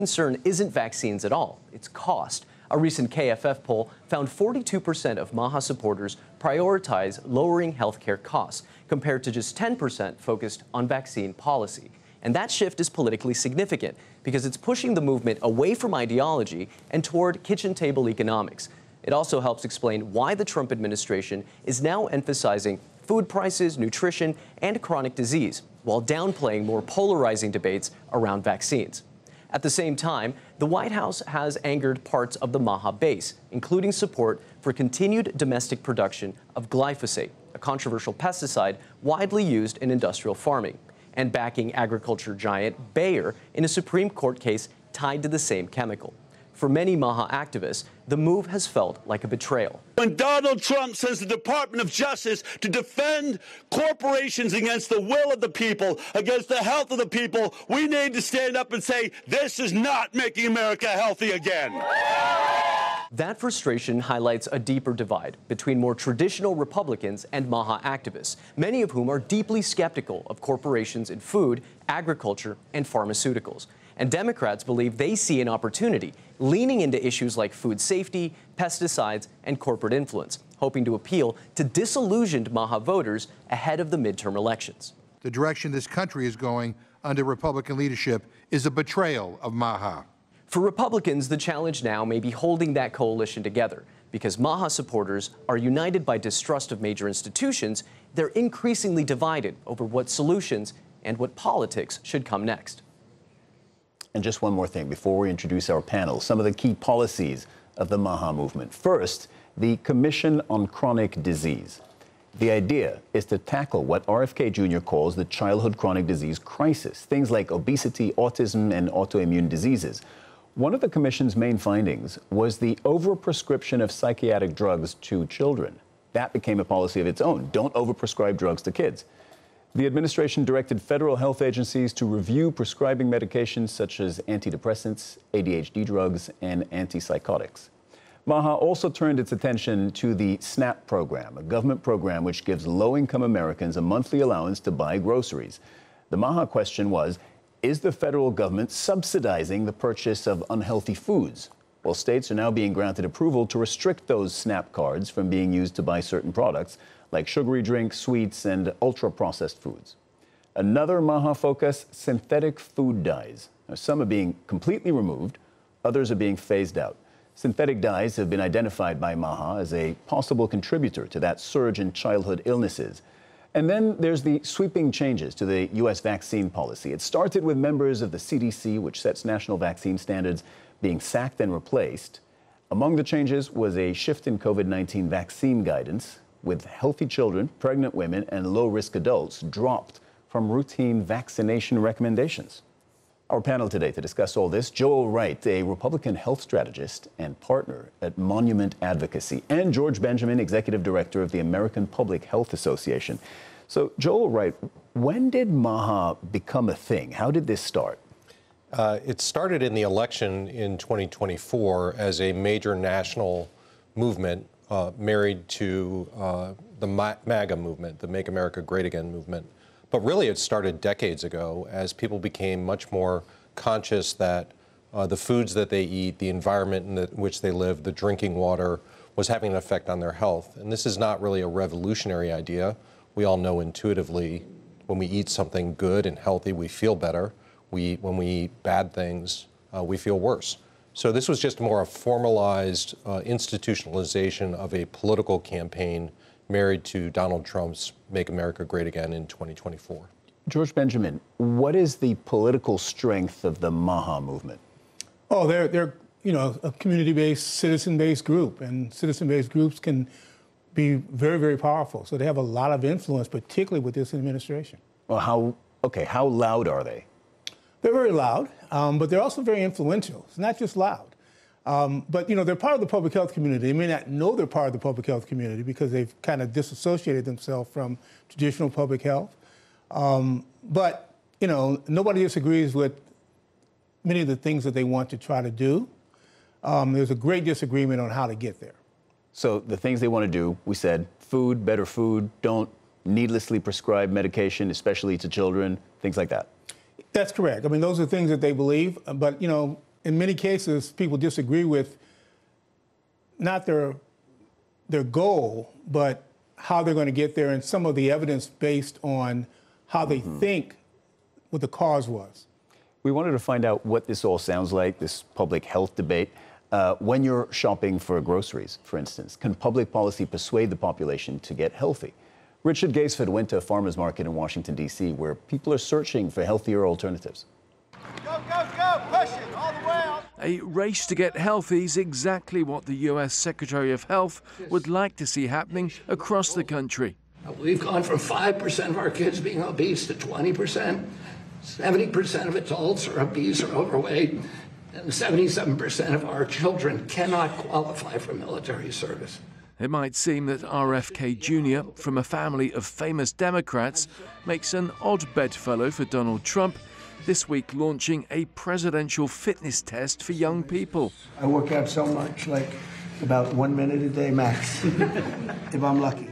Concern isn't vaccines at all, it's cost. A recent KFF poll found 42% of MAHA supporters prioritize lowering healthcare costs, compared to just 10% focused on vaccine policy. And that shift is politically significant because it's pushing the movement away from ideology and toward kitchen table economics. It also helps explain why the Trump administration is now emphasizing food prices, nutrition, and chronic disease, while downplaying more polarizing debates around vaccines. At the same time, the White House has angered parts of the MAHA base, including support for continued domestic production of glyphosate, a controversial pesticide widely used in industrial farming, and backing agriculture giant Bayer in a Supreme Court case tied to the same chemical. For many MAHA activists, the move has felt like a betrayal. When Donald Trump sends the Department of Justice to defend corporations against the will of the people, against the health of the people, we need to stand up and say, this is not making America healthy again. That frustration highlights a deeper divide between more traditional Republicans and MAHA activists, many of whom are deeply skeptical of corporations in food, agriculture, and pharmaceuticals. And Democrats believe they see an opportunity, leaning into issues like food safety, pesticides, and corporate influence, hoping to appeal to disillusioned MAHA voters ahead of the midterm elections. The direction this country is going under Republican leadership is a betrayal of MAHA. For Republicans, the challenge now may be holding that coalition together. Because MAHA supporters are united by distrust of major institutions, they're increasingly divided over what solutions and what politics should come next. And just one more thing before we introduce our panel, some of the key policies of the MAHA movement. First, the Commission on Chronic Disease. The idea is to tackle what RFK Jr. calls the childhood chronic disease crisis, things like obesity, autism, and autoimmune diseases. One of the commission's main findings was the overprescription of psychiatric drugs to children. That became a policy of its own. Don't overprescribe drugs to kids. The administration directed federal health agencies to review prescribing medications such as antidepressants, ADHD drugs, and antipsychotics. MAHA also turned its attention to the SNAP program, a government program which gives low-income Americans a monthly allowance to buy groceries. The MAHA question was, is the federal government subsidizing the purchase of unhealthy foods? Well, states are now being granted approval to restrict those SNAP cards from being used to buy certain products, like sugary drinks, sweets, and ultra-processed foods. Another MAHA focus, synthetic food dyes. Now, some are being completely removed, others are being phased out. Synthetic dyes have been identified by MAHA as a possible contributor to that surge in childhood illnesses. And then there's the sweeping changes to the U.S. vaccine policy. It started with members of the CDC, which sets national vaccine standards, being sacked and replaced. Among the changes was a shift in COVID-19 vaccine guidance, with healthy children, pregnant women, and low-risk adults dropped from routine vaccination recommendations. Our panel today to discuss all this, Joel Wright, a Republican health strategist and partner at Monument Advocacy, and George Benjamin, executive director of the American Public Health Association. So, Joel Wright, when did MAHA become a thing? How did this start? It started in the election in 2024 as a major national movement married to the MAGA movement, the Make America Great Again movement. But really it started decades ago as people became much more conscious that the foods that they eat, the environment in which they live, the drinking water was having an effect on their health. And this is not really a revolutionary idea. We all know intuitively when we eat something good and healthy, we feel better. When we eat bad things, we feel worse. So this was just more a formalized institutionalization of a political campaign married to Donald Trump's Make America Great Again in 2024. George Benjamin, what is the political strength of the MAHA movement? Oh, they're a community-based, citizen-based group, and citizen-based groups can be very, very powerful. So they have a lot of influence, particularly with this administration. Well, how loud are they? They're very loud, but they're also very influential. It's not just loud. But, they're part of the public health community. They may not know they're part of the public health community because they've kind of disassociated themselves from traditional public health. But, nobody disagrees with many of the things that they want to try to do. There's a great disagreement on how to get there. So the things they want to do, we said, food, better food, don't needlessly prescribe medication, especially to children, things like that. That's correct. I mean, those are things that they believe. But, in many cases, people disagree with not their goal, but how they're going to get there, and some of the evidence based on how they think what the cause was. We wanted to find out what this all sounds like, this public health debate. When you're shopping for groceries, for instance, can public policy persuade the population to get healthy? Richard Gaisford went to a farmer's market in Washington, D.C., where people are searching for healthier alternatives. Go, go, go, push it all the way out. A race to get healthy is exactly what the U.S. Secretary of Health would like to see happening across the country. We've gone from 5% of our kids being obese to 20%. 70% of adults are obese or overweight, and 77% of our children cannot qualify for military service. It might seem that RFK Jr., from a family of famous Democrats, makes an odd bedfellow for Donald Trump, this week launching a presidential fitness test for young people. I work out so much, like about 1 minute a day max, if I'm lucky.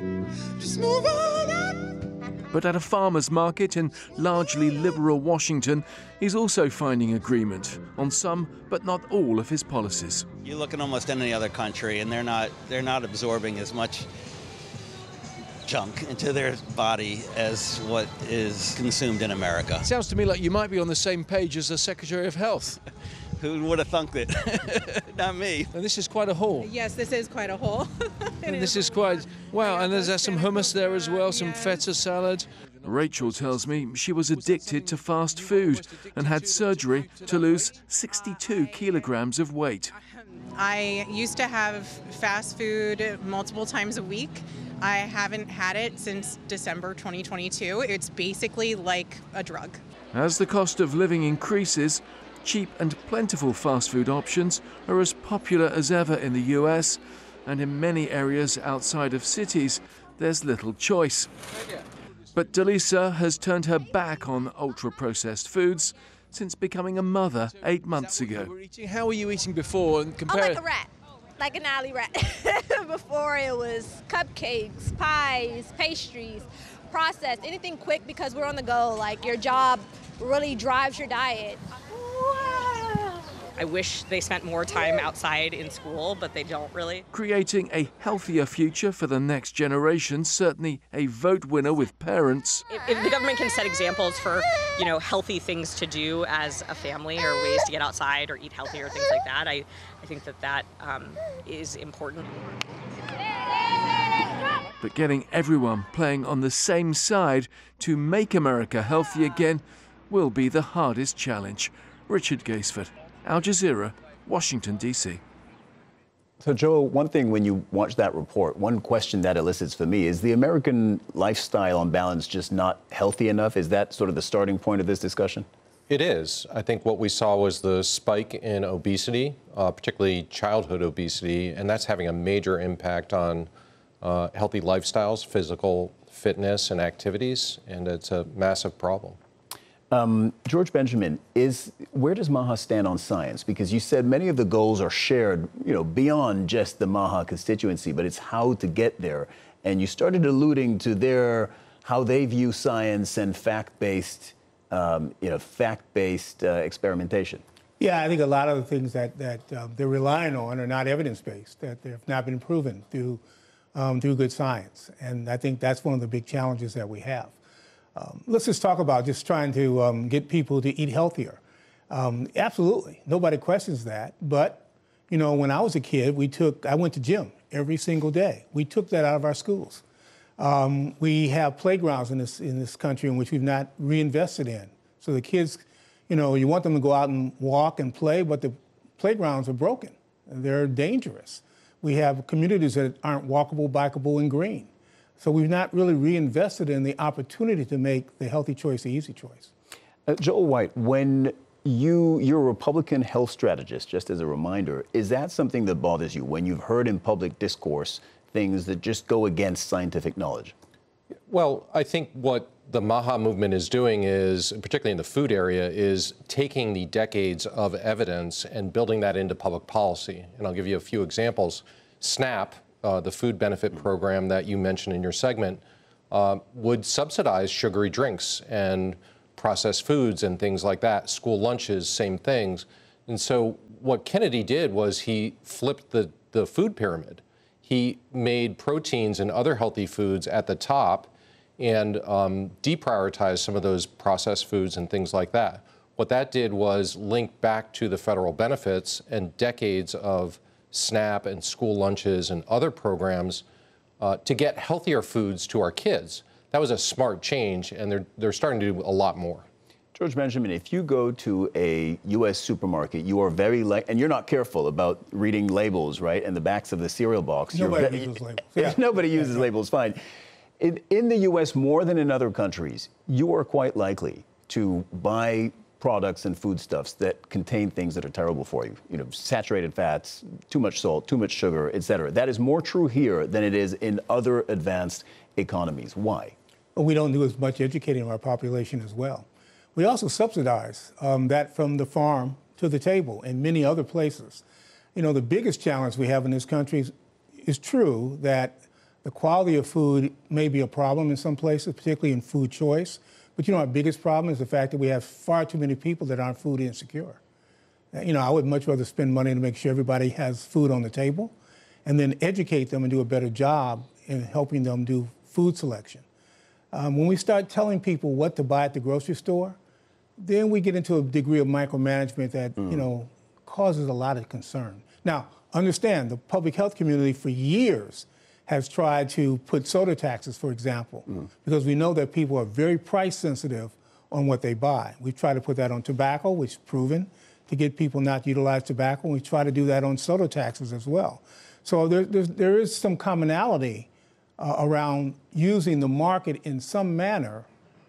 But at a farmer's market in largely liberal Washington, he's also finding agreement on some, but not all, of his policies. You look at almost any other country, and they're not absorbing as much junk into their body as what is consumed in America. Sounds to me like you might be on the same page as the Secretary of Health. Who would have thunk it? Not me. And this is quite a haul. Yes, this is quite a haul. And this is quite, wow, and there's some hummus there as well, some feta salad. Rachel tells me she was addicted to fast food and had surgery to lose 62 kilograms of weight. I used to have fast food multiple times a week. I haven't had it since December 2022. It's basically like a drug. As the cost of living increases, cheap and plentiful fast food options are as popular as ever in the US, and in many areas outside of cities, there's little choice. But Delisa has turned her back on ultra-processed foods since becoming a mother 8 months ago. How were you eating before? And compare... I'm like a rat, like an alley rat. Before it was cupcakes, pies, pastries, processed, anything quick because we're on the go. Like your job really drives your diet. I wish they spent more time outside in school, but they don't really. Creating a healthier future for the next generation, certainly a vote winner with parents. If the government can set examples for, healthy things to do as a family or ways to get outside or eat healthier, things like that, I think that is important. But getting everyone playing on the same side to make America healthy again will be the hardest challenge. Richard Gaisford, Al Jazeera, Washington, D.C. So, Joel, one thing when you watch that report, one question that elicits for me is the American lifestyle on balance just not healthy enough? Is that sort of the starting point of this discussion? It is. I think what we saw was the spike in obesity, particularly childhood obesity, and that's having a major impact on healthy lifestyles, physical fitness and activities, and it's a massive problem. George Benjamin, where does MAHA stand on science? Because you said many of the goals are shared, beyond just the MAHA constituency, but it's how to get there. And you started alluding to how they view science and fact-based, experimentation. Yeah, I think a lot of the things that they're relying on are not evidence-based, that they have not been proven through good science. And I think that's one of the big challenges that we have. Let's just talk about just trying to get people to eat healthier. Absolutely, nobody questions that. But, when I was a kid, I went to gym every single day. We took that out of our schools. We have playgrounds in this country in which we've not reinvested in. So the kids, you want them to go out and walk and play, but the playgrounds are broken. They're dangerous. We have communities that aren't walkable, bikeable, and green. So we've not really reinvested in the opportunity to make the healthy choice the easy choice. Joel White, when you're a Republican health strategist, just as a reminder, is that something that bothers you when you've heard in public discourse things that just go against scientific knowledge? Well, I think what the MAHA movement is doing is, particularly in the food area, is taking the decades of evidence and building that into public policy. And I'll give you a few examples. SNAP, the food benefit program that you mentioned in your segment, would subsidize sugary drinks and processed foods and things like that. School lunches, same things. And so what Kennedy did was he flipped the food pyramid. He made proteins and other healthy foods at the top and deprioritized some of those processed foods and things like that. What that did was link back to the federal benefits and decades of SNAP and school lunches and other programs to get healthier foods to our kids. That was a smart change, and they're starting to do a lot more. George Benjamin, if you go to a U.S. supermarket, you are and you're not careful about reading labels, right, and the backs of the cereal box. Nobody uses labels. Yeah, nobody uses labels, fine. In the U.S., more than in other countries, you are quite likely to buy products and foodstuffs that contain things that are terrible for you. You know, saturated fats, too much salt, too much sugar, et cetera. That is more true here than it is in other advanced economies. Why? Well, we don't do as much educating of our population as well. We also subsidize that from the farm to the table in many other places. You know, the biggest challenge we have in this country is true that the quality of food may be a problem in some places, particularly in food choice. But you know, our biggest problem is the fact that we have far too many people that aren't food insecure. You know, I would much rather spend money to make sure everybody has food on the table and then educate them and do a better job in helping them do food selection. When we start telling people what to buy at the grocery store, then we get into a degree of micromanagement that, you know, causes a lot of concern. Now, understand, the public health community for years has tried to put soda taxes, for example, because we know that people are very price sensitive on what they buy. We've tried to put that on tobacco, which is proven to get people not to utilize tobacco. We try to do that on soda taxes as well. So there is some commonality around using the market in some manner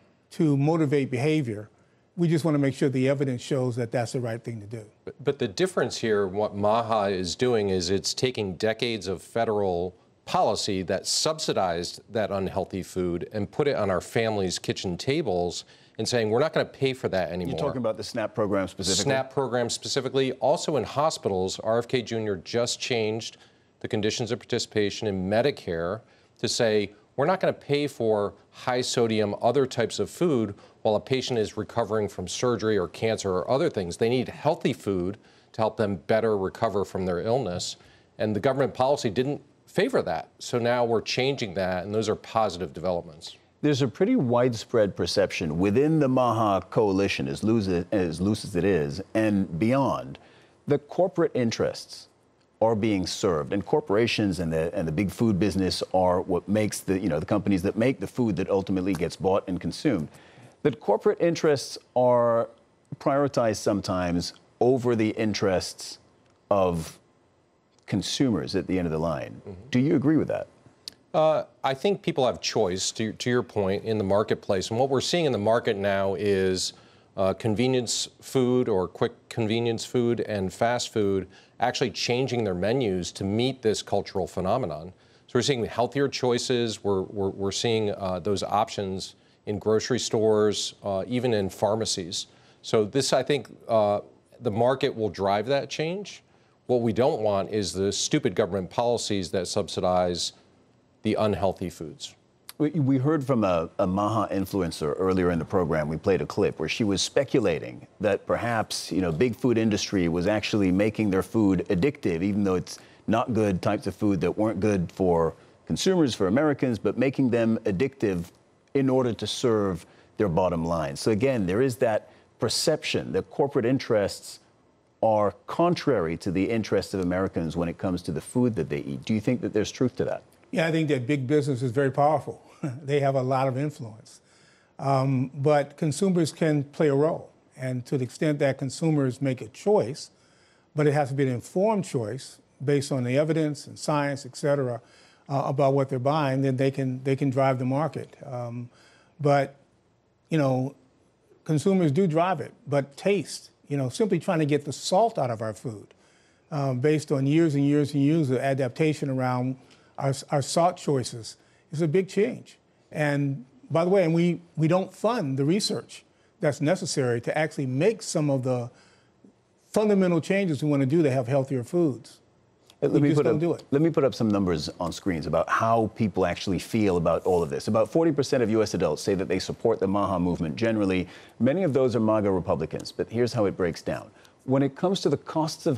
to motivate behavior. We just want to make sure the evidence shows that that's the right thing to do. But the difference here, what MAHA is doing is it's taking decades of federal policy that subsidized that unhealthy food and put it on our families' kitchen tables and saying, we're not going to pay for that anymore. You're talking about the SNAP program specifically? SNAP program specifically. Also in hospitals, RFK Jr. just changed the conditions of participation in Medicare to say, we're not going to pay for high sodium, other types of food while a patient is recovering from surgery or cancer or other things. They need healthy food to help them better recover from their illness. And the government policy didn't favor that. So now we're changing that, and those are positive developments. There's a pretty widespread perception within the MAHA coalition, as loose as it is, and beyond, that corporate interests are being served, and corporations and the big food business are what makes the companies that make the food that ultimately gets bought and consumed. That corporate interests are prioritized sometimes over the interests of consumers at the end of the line. Do you agree with that? I think people have choice, to your point, in the marketplace. And what we're seeing in the market now is convenience food or quick convenience food and fast food actually changing their menus to meet this cultural phenomenon. So we're seeing healthier choices. We're seeing those options in grocery stores, even in pharmacies. So this, I think, the market will drive that change. What we don't want is the stupid government policies that subsidize the unhealthy foods. We heard from a MAHA influencer earlier in the program. We played a clip where she was speculating that perhaps, big food industry was actually making their food addictive, even though it's not good types of food that weren't good for consumers, for Americans, but making them addictive in order to serve their bottom line. So again, there is that perception that corporate interests are contrary to the interests of Americans when it comes to the food that they eat. Do you think that there's truth to that? Yeah, I think that big business is very powerful. They have a lot of influence. But consumers can play a role. And to the extent that consumers make a choice, but it has to be an informed choice based on the evidence and science, et cetera, about what they're buying, then they can drive the market. But consumers do drive it. But taste, simply trying to get the salt out of our food based on years and years and years of adaptation around our salt choices is a big change. And by the way, we don't fund the research that's necessary to actually make some of the fundamental changes we want to do to have healthier foods. Let me put up some numbers on screens about how people actually feel about all of this. About 40% of U.S. adults say that they support the MAHA movement generally. Many of those are MAGA Republicans, but here's how it breaks down. when it comes to the costs of